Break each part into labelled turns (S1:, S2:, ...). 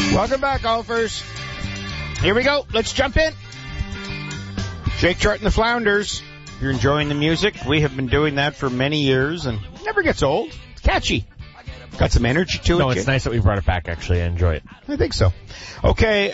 S1: Welcome back, golfers. Here we go. Let's jump in. Jake Chart and the Flounders. If you're enjoying the music, we have been doing that for many years and it never gets old. It's catchy. Got some energy to it.
S2: No, it's nice that we brought it back, actually. I enjoy it.
S1: I think so. Okay,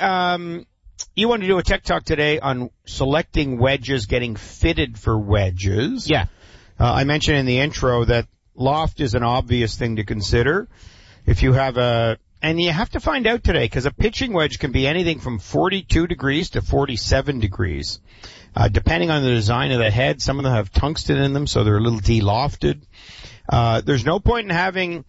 S1: you want to do a tech talk today on selecting wedges, getting fitted for wedges.
S2: Yeah.
S1: I mentioned in the intro that loft is an obvious thing to consider. If you have and you have to find out today, because a pitching wedge can be anything from 42 degrees to 47 degrees. Depending on the design of the head, some of them have tungsten in them, so they're a little de-lofted. There's no point in having,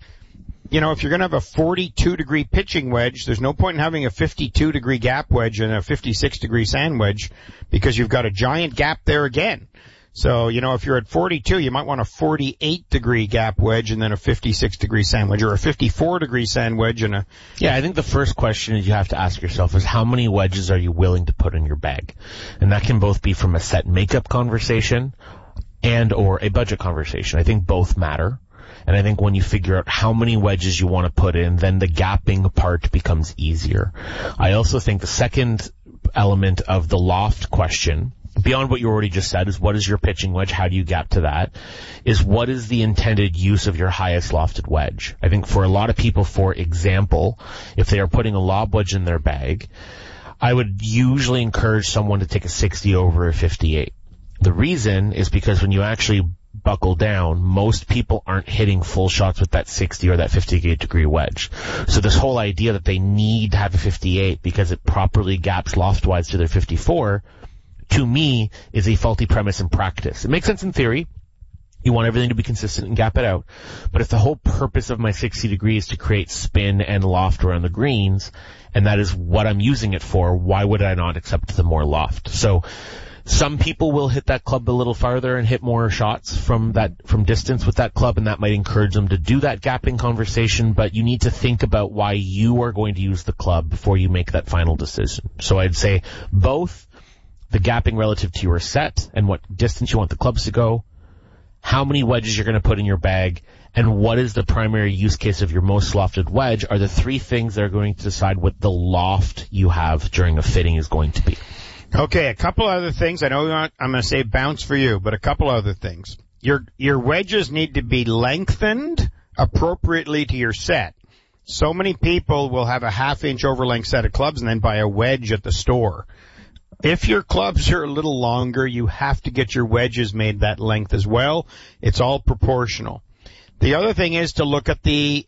S1: if you're going to have a 42-degree pitching wedge, there's no point in having a 52-degree gap wedge and a 56-degree sand wedge, because you've got a giant gap there again. So, if you're at 42, you might want a 48-degree gap wedge and then a 56-degree sand wedge, or a 54-degree sand wedge and a...
S2: Yeah, I think the first question you have to ask yourself is how many wedges are you willing to put in your bag? And that can both be from a set makeup conversation and or a budget conversation. I think both matter. And I think when you figure out how many wedges you want to put in, then the gapping part becomes easier. I also think the second element of the loft question, beyond what you already just said, is what is your pitching wedge? How do you gap to that? Is what is the intended use of your highest lofted wedge? I think for a lot of people, for example, if they are putting a lob wedge in their bag, I would usually encourage someone to take a 60 over a 58. The reason is because when you actually buckle down, most people aren't hitting full shots with that 60 or that 58-degree wedge. So this whole idea that they need to have a 58 because it properly gaps loft-wise to their 54, to me, is a faulty premise in practice. It makes sense in theory. You want everything to be consistent and gap it out. But if the whole purpose of my 60 degrees is to create spin and loft around the greens, and that is what I'm using it for, why would I not accept the more loft? So some people will hit that club a little farther and hit more shots from distance with that club, and that might encourage them to do that gapping conversation, but you need to think about why you are going to use the club before you make that final decision. So I'd say both the gapping relative to your set and what distance you want the clubs to go, how many wedges you're going to put in your bag, and what is the primary use case of your most lofted wedge are the three things that are going to decide what the loft you have during a fitting is going to be.
S1: Okay, a couple other things. I know I'm going to say bounce for you, but a couple other things. Your wedges need to be lengthened appropriately to your set. So many people will have a half-inch overlength set of clubs and then buy a wedge at the store. If your clubs are a little longer, you have to get your wedges made that length as well. It's all proportional. The other thing is to look at the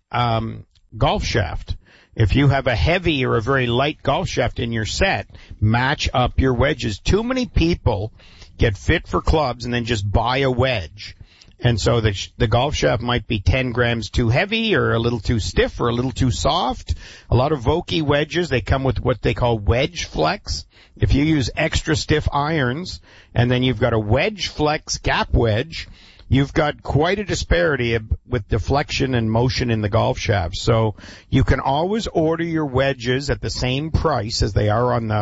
S1: golf shaft. If you have a heavy or a very light golf shaft in your set, match up your wedges. Too many people get fit for clubs and then just buy a wedge. And so the golf shaft might be 10 grams too heavy or a little too stiff or a little too soft. A lot of Vokey wedges, they come with what they call wedge flex. If you use extra stiff irons and then you've got a wedge flex gap wedge, you've got quite a disparity with deflection and motion in the golf shaft. So you can always order your wedges at the same price as they are on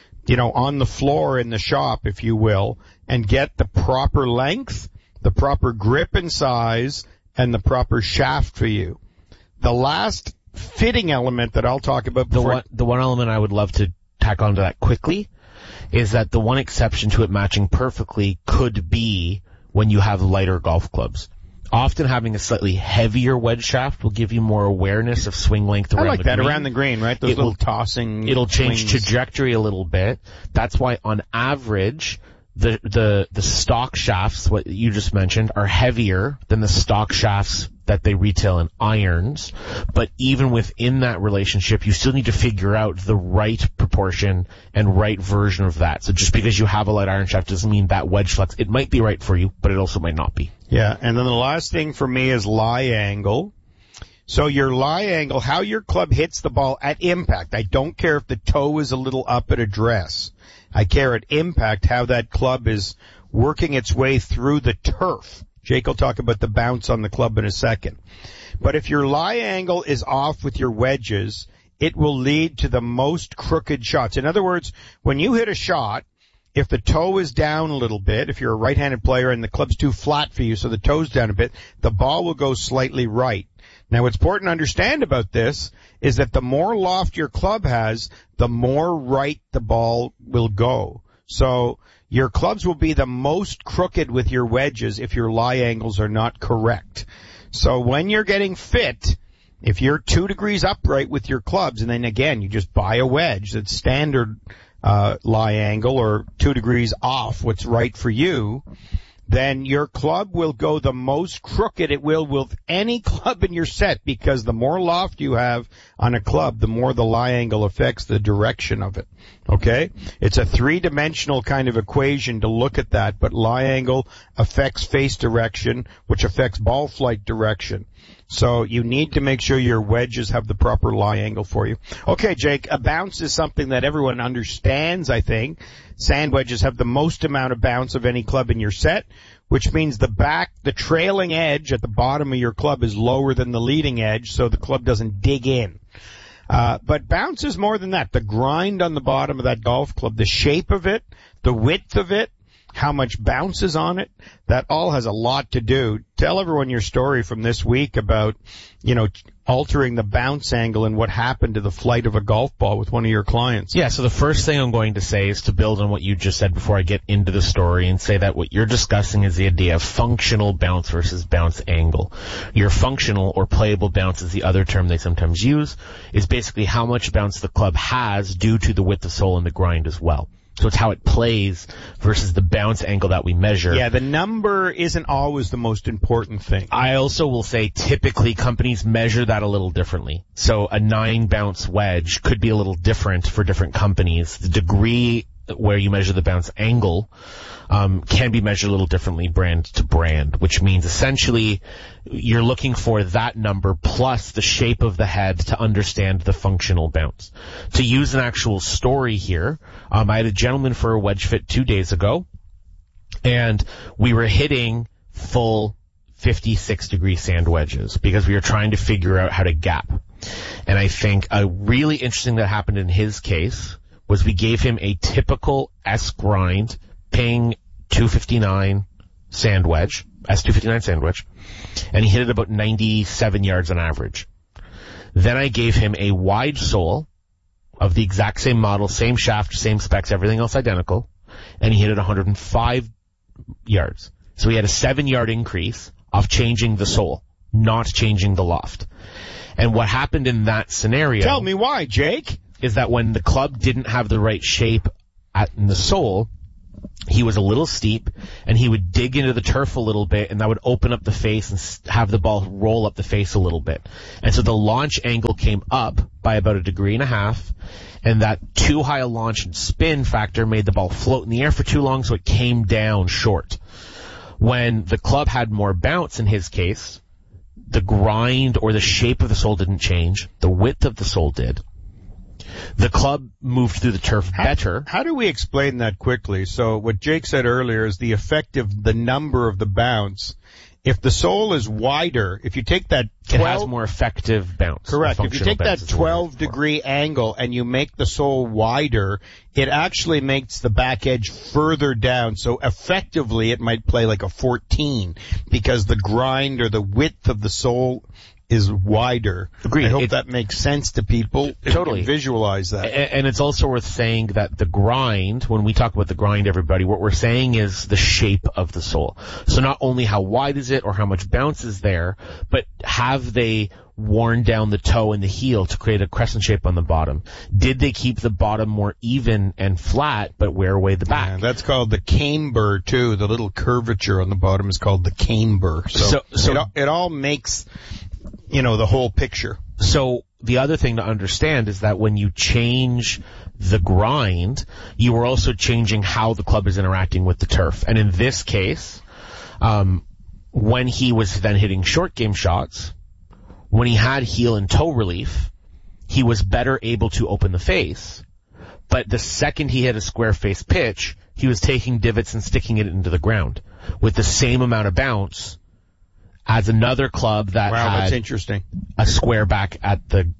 S1: the floor in the shop, if you will, and get the proper length, the proper grip and size, and the proper shaft for you. The last fitting element that I'll talk about before...
S2: The one element I would love to tack onto that quickly is that the one exception to it matching perfectly could be when you have lighter golf clubs. Often having a slightly heavier wedge shaft will give you more awareness of swing length around the green.
S1: I like that, around the green, right? Those little tossing
S2: It'll change
S1: swings.
S2: Trajectory a little bit. That's why on average, the stock shafts, what you just mentioned, are heavier than the stock shafts that they retail in irons. But even within that relationship, you still need to figure out the right proportion and right version of that. So just because you have a light iron shaft doesn't mean that wedge flex, it might be right for you, but it also might not be.
S1: Yeah, and then the last thing for me is lie angle. So your lie angle, how your club hits the ball at impact. I don't care if the toe is a little up at address. I care at impact how that club is working its way through the turf. Jake will talk about the bounce on the club in a second. But if your lie angle is off with your wedges, it will lead to the most crooked shots. In other words, when you hit a shot, if the toe is down a little bit, if you're a right-handed player and the club's too flat for you, so the toe's down a bit, the ball will go slightly right. Now, what's important to understand about this is that the more loft your club has, the more right the ball will go. So your clubs will be the most crooked with your wedges if your lie angles are not correct. So when you're getting fit, if you're 2 degrees upright with your clubs, and then again, you just buy a wedge that's standard lie angle or 2 degrees off what's right for you, then your club will go the most crooked it will with any club in your set, because the more loft you have on a club, the more the lie angle affects the direction of it. Okay? It's a 3-dimensional kind of equation to look at that, but lie angle affects face direction, which affects ball flight direction. So you need to make sure your wedges have the proper lie angle for you. Okay, Jake, a bounce is something that everyone understands, I think. Sand wedges have the most amount of bounce of any club in your set, which means the trailing edge at the bottom of your club is lower than the leading edge, so the club doesn't dig in. But bounce is more than that. The grind on the bottom of that golf club, the shape of it, the width of it, how much bounce is on it, that all has a lot to do. Tell everyone your story from this week about, altering the bounce angle and what happened to the flight of a golf ball with one of your clients.
S2: Yeah, so the first thing I'm going to say is to build on what you just said before I get into the story and say that what you're discussing is the idea of functional bounce versus bounce angle. Your functional or playable bounce is the other term they sometimes use, is basically how much bounce the club has due to the width of sole and the grind as well. So it's how it plays versus the bounce angle that we measure.
S1: Yeah, the number isn't always the most important thing.
S2: I also will say typically companies measure that a little differently. So a 9-bounce wedge could be a little different for different companies. The degree where you measure the bounce angle can be measured a little differently brand to brand, which means essentially you're looking for that number plus the shape of the head to understand the functional bounce. To use an actual story here, I had a gentleman for a wedge fit 2 days ago, and we were hitting full 56-degree sand wedges because we were trying to figure out how to gap. And I think a really interesting that happened in his case was we gave him a typical S-grind ping 259 sand wedge, S259 sand wedge, and he hit it about 97 yards on average. Then I gave him a wide sole of the exact same model, same shaft, same specs, everything else identical, and he hit it 105 yards. So he had a 7-yard increase off changing the sole, not changing the loft. And what happened in that scenario...
S1: Tell me why, Jake.
S2: ...is that when the club didn't have the right shape in the sole, he was a little steep, and he would dig into the turf a little bit, and that would open up the face and have the ball roll up the face a little bit. And so the launch angle came up by about 1.5 degrees, and that too high a launch and spin factor made the ball float in the air for too long, so it came down short. When the club had more bounce in his case, the grind or the shape of the sole didn't change. The width of the sole did. The club moved through the turf better.
S1: How do we explain that quickly? So what Jake said earlier is the effect of the number of the bounce. If the sole is wider, if you take that 12...
S2: It has more effective bounce.
S1: Correct. If you take that 12-degree angle and you make the sole wider, it actually makes the back edge further down. So effectively it might play like a 14 because the grind or the width of the sole is wider.
S2: Agreed.
S1: I hope that makes sense to people.
S2: Totally.
S1: You can visualize that.
S2: And it's also worth saying that the grind, when we talk about the grind, everybody, what we're saying is the shape of the sole. So not only how wide is it or how much bounce is there, but have they worn down the toe and the heel to create a crescent shape on the bottom? Did they keep the bottom more even and flat, but wear away the back?
S1: Yeah, that's called the camber, too. The little curvature on the bottom is called the camber. So it all makes... the whole picture.
S2: So the other thing to understand is that when you change the grind, you are also changing how the club is interacting with the turf. And in this case, when he was then hitting short game shots, when he had heel and toe relief, he was better able to open the face. But the second he hit a square face pitch, he was taking divots and sticking it into the ground with the same amount of bounce as another club that had
S1: that's interesting.
S2: A square back at the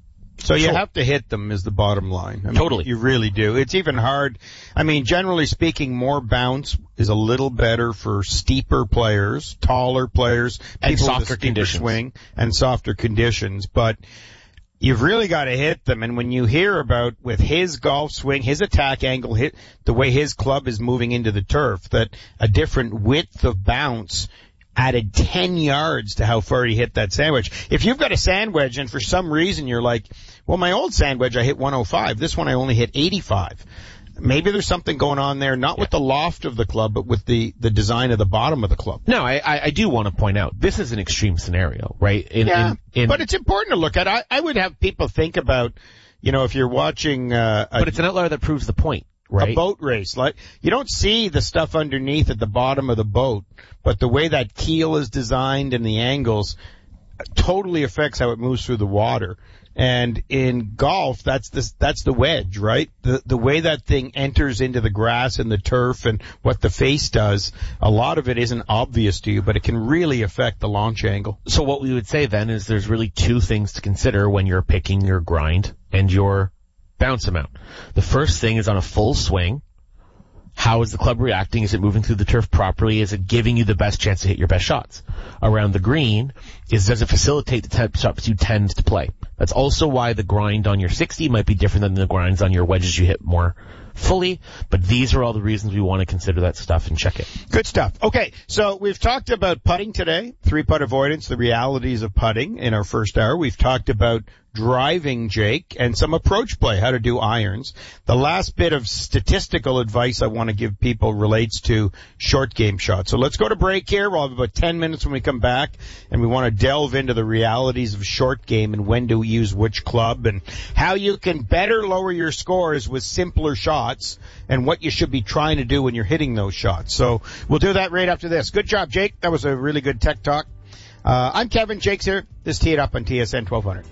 S1: So you have to hit them is the bottom line. I mean,
S2: Totally.
S1: You really do. It's even hard. I mean, generally speaking, more bounce is a little better for steeper players, taller players,
S2: and
S1: people
S2: softer
S1: with a steeper
S2: conditions.
S1: swing and softer conditions. But you've really got to hit them. And when you hear about with his golf swing, his attack angle, the way his club is moving into the turf, that a different width of bounce added 10 yards to how far he hit that sand wedge. If you've got a sand wedge and for some reason you're like, well, my old sand wedge I hit 105. This one I only hit 85. Maybe there's something going on there, not with the loft of the club, but with the design of the bottom of the club.
S2: No, I do want to point out, this is an extreme scenario, right?
S1: But it's important to look at. I would have people think about, if you're watching
S2: but it's an outlier that proves the point, right?
S1: A boat race. Like, you don't see the stuff underneath at the bottom of the boat, but the way that keel is designed and the angles totally affects how it moves through the water. And in golf, that's the wedge, right? The way that thing enters into the grass and the turf and what the face does, a lot of it isn't obvious to you, but it can really affect the launch angle.
S2: So what we would say then is there's really two things to consider when you're picking your grind and your bounce amount. The first thing is on a full swing. How is the club reacting? Is it moving through the turf properly? Is it giving you the best chance to hit your best shots? Around the green, does it facilitate the type of shots you tend to play? That's also why the grind on your 60 might be different than the grinds on your wedges you hit more fully, but these are all the reasons we want to consider that stuff and check it.
S1: Good stuff. Okay, so we've talked about putting today, 3-putt avoidance, the realities of putting in our first hour. We've talked about driving, Jake, and some approach play, how to do irons. The last bit of statistical advice I want to give people relates to short game shots. So let's go to break here. We'll have about 10 minutes when we come back, and we want to delve into the realities of short game and when to use which club and how you can better lower your scores with simpler shots and what you should be trying to do when you're hitting those shots. So we'll do that right after this. Good job, Jake. That was a really good tech talk. I'm Kevin. Jake's here. This Tee It Up on TSN 1200.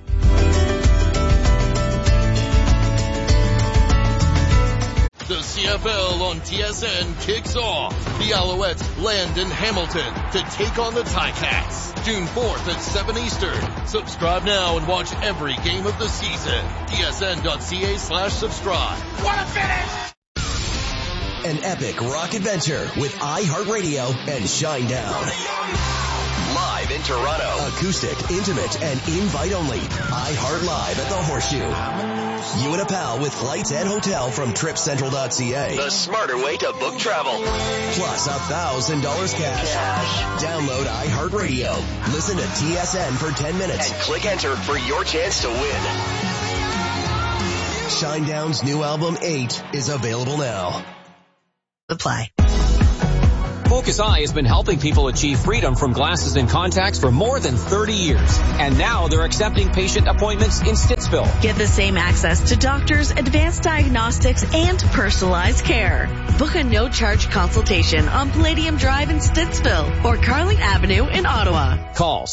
S3: The CFL on TSN kicks off. The Alouettes land in Hamilton to take on the Ticats. June 4th at 7 Eastern. Subscribe now and watch every game of the season. TSN.ca/subscribe. What a finish!
S4: An epic rock adventure with iHeartRadio and Shinedown. Live in Toronto. Acoustic, intimate, and invite only. iHeart Live at the Horseshoe. You and a pal with flights and hotel from TripCentral.ca. The smarter way to book travel. Plus $1,000 cash. Download iHeartRadio. Listen to TSN for 10 minutes. And click enter for your chance to win. Shinedown's new album 8 is available now.
S5: Apply.
S6: Focus Eye has been helping people achieve freedom from glasses and contacts for more than 30 years. And now they're accepting patient appointments in Stittsville.
S5: Get the same access to doctors, advanced diagnostics, and personalized care. Book a no-charge consultation on Palladium Drive in Stittsville or Carling Avenue in Ottawa.
S6: Call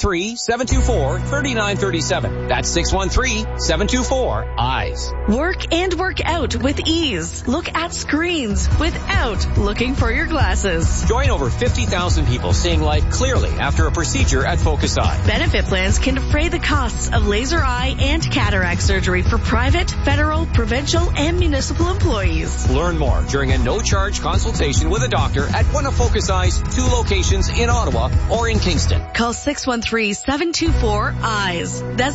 S6: 613-724-3937. That's 613-724-EYES.
S5: Work and work out with ease. Look at screens without looking for your glasses.
S6: Join over 50,000 people seeing life clearly after a procedure at Focus Eye.
S5: Benefit plans can defray the costs of laser eye and cataract surgery for private, federal, provincial, and municipal employees.
S6: Learn more during a no-charge consultation with a doctor at one of Focus Eye's 2 locations in Ottawa or in Kingston.
S5: Call 613-724-EYES. That's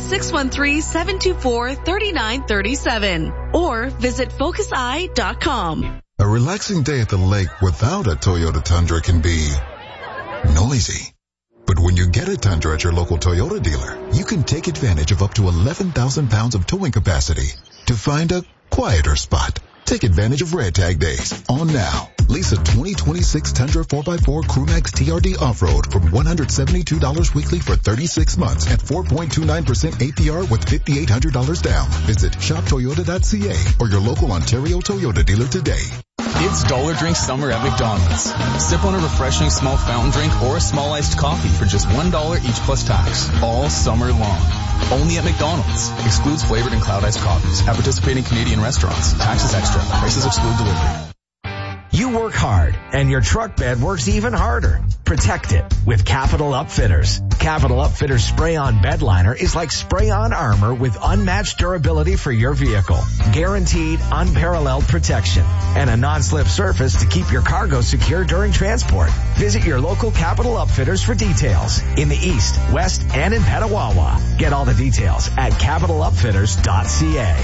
S5: 613-724-3937. Or visit FocusEye.com.
S7: A relaxing day at the lake without a Toyota Tundra can be noisy. But when you get a Tundra at your local Toyota dealer, you can take advantage of up to 11,000 pounds of towing capacity to find a quieter spot. Take advantage of Red Tag Days on now. Lease a 2026 Tundra 4x4 Crewmax TRD Off-Road from $172 weekly for 36 months at 4.29% APR with $5,800 down. Visit shoptoyota.ca or your local Ontario Toyota dealer today.
S8: It's Dollar Drink Summer at McDonald's. Sip on a refreshing small fountain drink or a small iced coffee for just $1 each plus tax. All summer long. Only at McDonald's. Excludes flavored and cloud iced coffees. At participating Canadian restaurants. Taxes extra. Prices exclude delivery.
S9: You work hard, and your truck bed works even harder. Protect it with Capital Upfitters. Capital Upfitters spray-on bed liner is like spray-on armor with unmatched durability for your vehicle. Guaranteed, unparalleled protection. And a non-slip surface to keep your cargo secure during transport. Visit your local Capital Upfitters for details in the East, West, and in Petawawa. Get all the details at capitalupfitters.ca.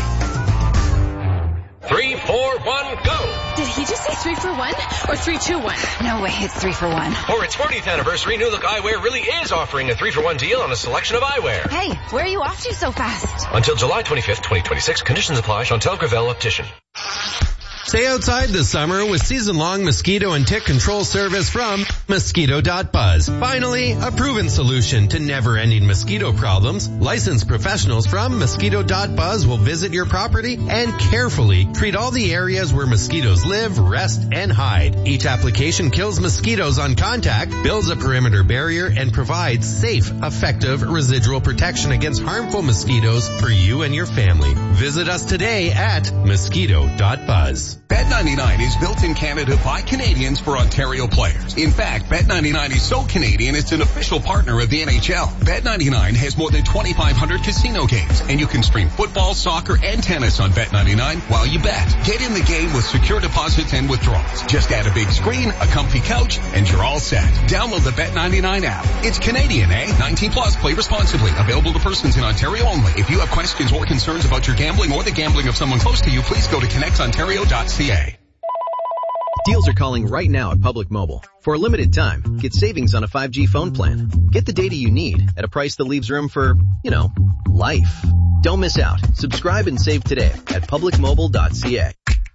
S10: 3, 4, 1, go!
S11: Did he just say 3 for 1 or 3, 2, 1?
S12: No way, it's 3 for 1.
S10: For its 40th anniversary, New Look Eyewear really is offering a 3-for-1 deal on a selection of eyewear.
S12: Hey, where are you off to so fast?
S10: Until July 25th, 2026. Conditions apply. Chantel Gravel Optician.
S13: Stay outside this summer with season-long mosquito and tick control service from Mosquito.buzz. Finally, a proven solution to never-ending mosquito problems. Licensed professionals from Mosquito.buzz will visit your property and carefully treat all the areas where mosquitoes live, rest, and hide. Each application kills mosquitoes on contact, builds a perimeter barrier, and provides safe, effective residual protection against harmful mosquitoes for you and your family. Visit us today at Mosquito.buzz.
S14: Bet99 is built in Canada by Canadians for Ontario players. In fact, Bet99 is so Canadian it's an official partner of the NHL. Bet99 has more than 2,500 casino games, and you can stream football, soccer, and tennis on Bet99 while you bet. Get in the game with secure deposits and withdrawals. Just add a big screen, a comfy couch, and you're all set. Download the Bet99 app. It's Canadian, eh? 19 plus, play responsibly. Available to persons in Ontario only. If you have questions or concerns about your gambling or the gambling of someone close to you, please go to connectontario.ca.
S15: Deals are calling right now at Public Mobile. For a limited time, get savings on a 5G phone plan. Get the data you need at a price that leaves room for, life. Don't miss out. Subscribe and save today at publicmobile.ca.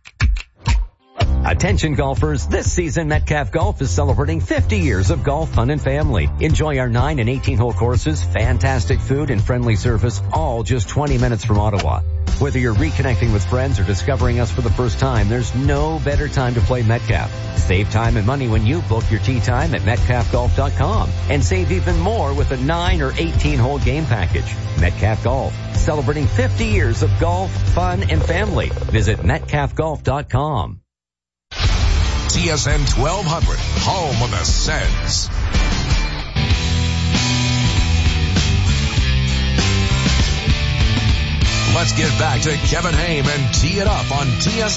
S16: Attention golfers, this season Metcalf Golf is celebrating 50 years of golf fun and family. Enjoy our 9 and 18-hole courses, fantastic food, and friendly service, all just 20 minutes from Ottawa. Whether you're reconnecting with friends or discovering us for the first time, there's no better time to play Metcalf. Save time and money when you book your tee time at metcalfgolf.com and save even more with a 9 or 18-hole game package. Metcalf Golf, celebrating 50 years of golf, fun, and family. Visit metcalfgolf.com.
S17: TSN 1200, home of the Sens. Let's get back to Kevin Haim and Tee It Up on TSN.